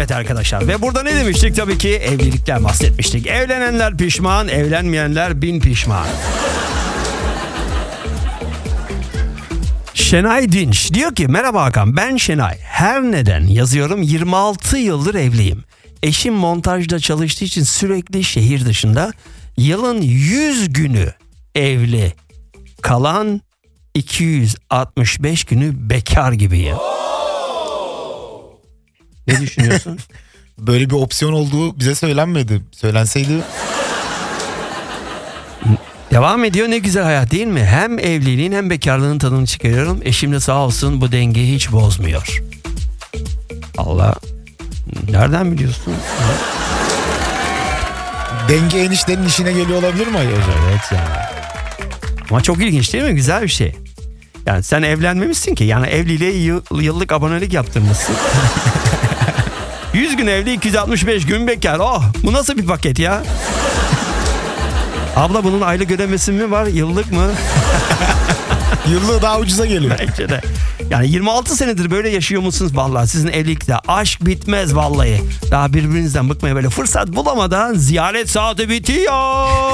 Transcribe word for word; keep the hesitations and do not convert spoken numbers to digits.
Evet arkadaşlar, ve burada ne demiştik? Tabii ki evlilikten bahsetmiştik. Evlenenler pişman, evlenmeyenler bin pişman. Şenay Dinç diyor ki merhaba Hakan, ben Şenay. Her neden yazıyorum, yirmi altı yıldır evliyim. Eşim montajda çalıştığı için sürekli şehir dışında. Yılın yüz günü evli. Kalan iki yüz altmış beş günü bekar gibiyim. Ne düşünüyorsun? Böyle bir opsiyon olduğu bize söylenmedi. Söylenseydi... Devam ediyor, ne güzel hayat değil mi? Hem evliliğin hem bekarlığın tadını çıkarıyorum. Eşim de sağ olsun bu dengeyi hiç bozmuyor. Allah, nereden biliyorsun? Denge eniştenin işine geliyor olabilir mi acaba? Evet ya. Ama çok ilginç değil mi? Güzel bir şey. Yani sen evlenmemişsin ki. Yani evliliğe yıl- yıllık abonelik yaptırmışsın. yüz gün evli, iki yüz altmış beş gün bekar. Oh, bu nasıl bir paket ya? Abla bunun aylık ödemesi mi var, yıllık mı? Yıllığı daha ucuza geliyor. Bence de. Yani yirmi altı senedir böyle yaşıyor musunuz? Vallahi sizin evlilikte aşk bitmez vallahi. Daha birbirinizden bıkmaya böyle fırsat bulamadan ziyaret saati bitiyor.